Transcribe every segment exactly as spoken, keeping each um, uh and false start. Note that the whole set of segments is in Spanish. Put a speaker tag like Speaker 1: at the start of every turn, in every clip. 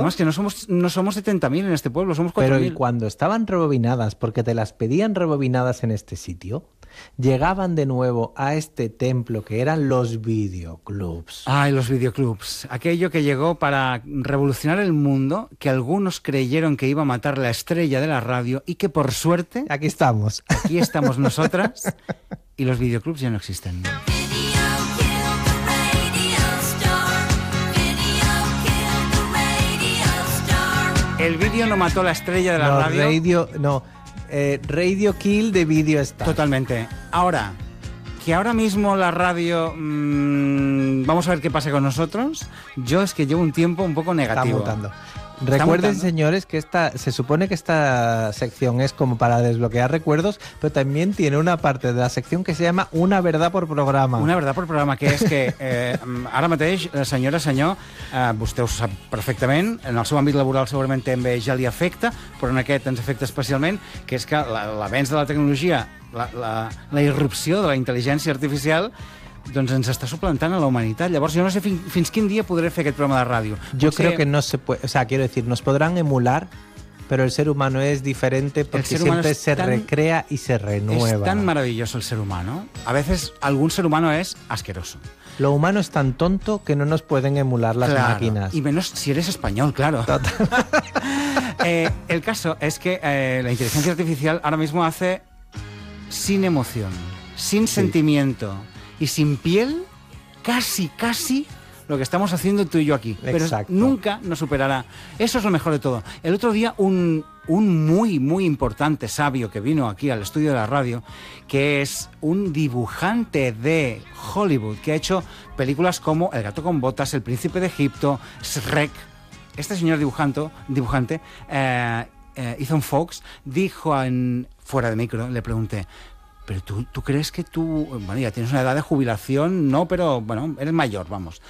Speaker 1: es que no somos, no somos setenta mil en este pueblo, somos cuatro mil.
Speaker 2: Pero y cuando estaban rebobinadas, porque te las pedían rebobinadas en este sitio, llegaban de nuevo a este templo que eran los videoclubs.
Speaker 1: Ay, los videoclubs. Aquello que llegó para revolucionar el mundo, que algunos creyeron que iba a matar la estrella de la radio y que por suerte...
Speaker 2: Aquí estamos.
Speaker 1: Aquí estamos nosotras y los videoclubs ya no existen. El vídeo no mató la estrella de la
Speaker 2: no,
Speaker 1: radio.
Speaker 2: radio no, eh, Radio Kill de Video Star.
Speaker 1: Totalmente. Ahora, que ahora mismo la radio... Mmm, vamos a ver qué pasa con nosotros. Yo es que llevo un tiempo un poco negativo.
Speaker 2: Está mutando. Recuerden, señores, que esta se supone que esta sección es como para desbloquear recuerdos, pero también tiene una parte de la sección que se llama Una verdad por programa.
Speaker 1: Una verdad por programa, que és que eh, ara mateix, senyora, senyor, eh, vostè ho sap perfectament, en el seu àmbit laboral segurament també ja li afecta, però en aquest ens afecta especialment, que és que l'avenç de la tecnologia, la, la, la irrupció de la intel·ligència artificial, doncs ens està suplantant a la humanitat. Llavors jo no sé fin, fins quin dia podré fer aquest programa de ràdio.
Speaker 2: Yo
Speaker 1: Potser...
Speaker 2: creo que no se puede, o sea, quiero decir, nos podrán emular, pero el ser humano es diferente porque siempre se tan, recrea y se renueva.
Speaker 1: Es tan maravilloso el ser humano. A veces algún ser humano es asqueroso.
Speaker 2: Lo humano es tan tonto que no nos pueden emular las
Speaker 1: claro,
Speaker 2: máquinas.
Speaker 1: Y menos si eres español, claro. eh, el caso es que eh, la inteligencia artificial ahora mismo hace sin emoción, sin sí. sentimiento y sin piel, casi, casi lo que estamos haciendo tú y yo aquí.
Speaker 2: Exacto.
Speaker 1: Pero nunca nos superará. Eso es lo mejor de todo. El otro día un, un muy, muy importante sabio que vino aquí al estudio de la radio, que es un dibujante de Hollywood, que ha hecho películas como El gato con botas, El príncipe de Egipto, Shrek. Este señor dibujante, dibujante eh, eh, Ethan Fox, dijo en, fuera de micro, le pregunté, pero tú, tú crees que tú, bueno, ya tienes una edad de jubilación, no, pero bueno, eres mayor, vamos.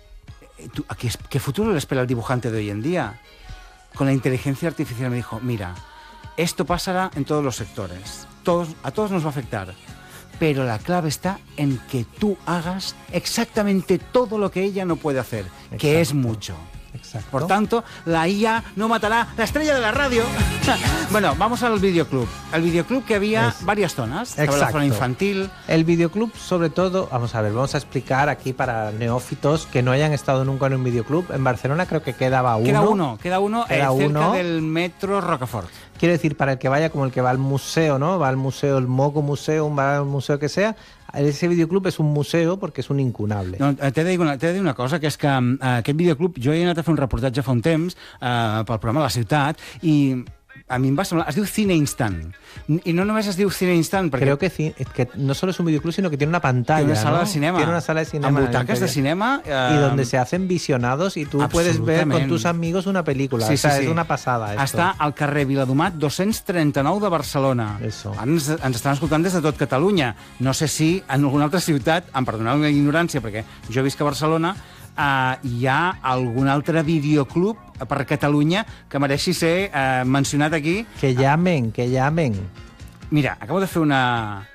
Speaker 1: ¿Tú, a qué, ¿Qué futuro le espera al dibujante de hoy en día? Con la inteligencia artificial me dijo, mira, esto pasará en todos los sectores, todos, a todos nos va a afectar, pero la clave está en que tú hagas exactamente todo lo que ella no puede hacer, exacto, que es mucho.
Speaker 2: Exacto.
Speaker 1: Por tanto, la I A no matará la estrella de la radio. Bueno, vamos al videoclub. El videoclub que había es... varias zonas. Estaba la zona infantil.
Speaker 2: El videoclub, sobre todo, vamos a ver, vamos a explicar aquí para neófitos que no hayan estado nunca en un videoclub. En Barcelona creo que quedaba uno.
Speaker 1: Queda uno, queda uno
Speaker 2: queda
Speaker 1: eh, cerca
Speaker 2: uno.
Speaker 1: del metro Rocafort.
Speaker 2: Quiero decir, para el que vaya como el que va al museo, ¿no? Va al museo, el Moco Museo, va al museo que sea. Ese videoclub és un museu perquè és un incunable.
Speaker 1: No, t'he de dir una, t'he de dir una cosa, que és que uh, aquest videoclub, jo he anat a fer un reportatge fa un temps uh, pel programa La Ciutat i a mi em va semblar... Es diu Cine Instant. I no només es diu Cine Instant perquè...
Speaker 2: Creo que, que no solo es un videoclub, sino que tiene una pantalla,
Speaker 1: tiene una sala,
Speaker 2: ¿no?
Speaker 1: de cinema.
Speaker 2: Tiene una sala de cinema.
Speaker 1: Amb butaques de cinema.
Speaker 2: Uh, y donde se hacen visionados y tú puedes ver con tus amigos una película.
Speaker 1: Sí,
Speaker 2: o sea,
Speaker 1: sí, sí.
Speaker 2: Es una pasada esto.
Speaker 1: Està al carrer Viladomat dos-cents trenta-nou de Barcelona.
Speaker 2: Eso.
Speaker 1: Ens, ens estan escoltant des de tot Catalunya. No sé si en alguna altra ciutat, em perdoneu la ignorància, perquè jo visc a Barcelona, Uh, hi ha algun altre videoclub per Catalunya que mereixi ser uh, mencionat aquí.
Speaker 2: Que llamen, que llamen.
Speaker 1: Mira, acabo de fer una,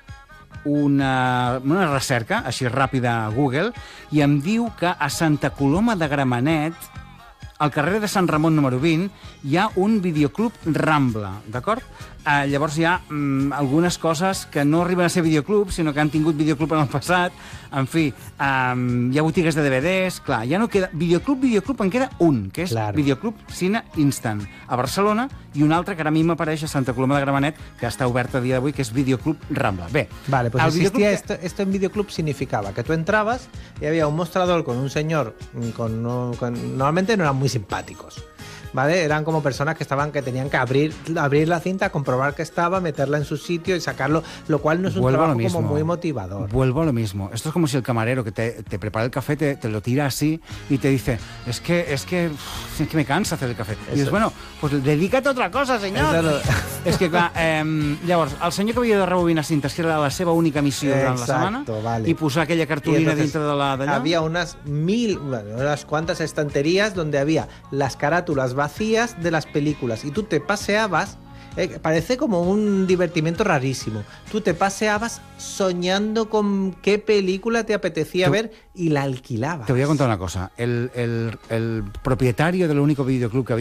Speaker 1: una, una recerca així ràpida a Google i em diu que a Santa Coloma de Gramenet, al carrer de Sant Ramon número vint, hi ha un videoclub Rambla, d'acord? Uh, llavors hi ha um, algunes coses que no arriben a ser videoclub, sinó que han tingut videoclub en el passat. En fi, um, hi ha botigues de D V Ds, clar, ja no queda... Videoclub, videoclub, en queda un, que és claro. Videoclub Cine Instant, a Barcelona, i un altre que ara a mi m'apareix a Santa Coloma de Gramenet, que està obert a dia d'avui, que és Videoclub Rambla. Bé,
Speaker 2: vale, pues existía que... esto, esto en videoclub significaba que tú entrabas y había un mostrador con un señor, con, con, normalmente no eran muy simpáticos, ¿vale? Eran como personas que estaban que tenían que abrir, abrir la cinta, comprobar que estaba, meterla en su sitio y sacarlo, lo cual no es un
Speaker 1: Vuelvo
Speaker 2: trabajo como muy motivador.
Speaker 1: Vuelvo a lo mismo. Esto es como si el camarero que te, te prepara el café te, te lo tira así y te dice, es que, es que, es que me cansa hacer el café. Eso. Y dices, bueno, pues dedícate a otra cosa, señor. Lo... És que, clar, eh, llavors, el senyor que havia de rebobinar cintes, que era la seva única missió durant
Speaker 2: Exacto,
Speaker 1: la setmana,
Speaker 2: vale.
Speaker 1: i posar aquella cartulina dintre de la d'allà.
Speaker 2: Había unas mil, bueno, unas cuantas estanterías donde había las carátulas vacías de las películas y tú te paseabas, eh, parece como un divertimento rarísimo, tú te paseabas soñando con qué película te apetecía tú, ver y la alquilabas.
Speaker 1: Te voy a contar una cosa, el, el, el propietario del único videoclub que había